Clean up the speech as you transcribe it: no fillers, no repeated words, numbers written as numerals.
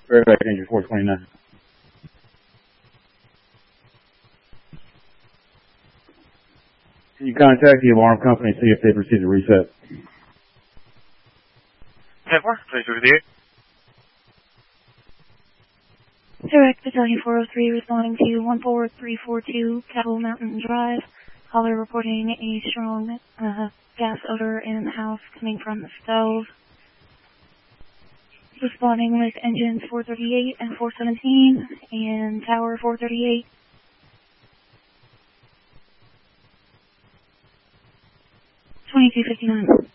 Fairfax Ranger 429. Can you contact the alarm company and see if they've received a reset? 10-4, please do the 8. Direct Battalion 403 responding to 14342 Cattle Mountain Drive. Caller reporting a strong gas odor in the house coming from the stove. Responding with engines 438 and 417 and tower 438. $22.59.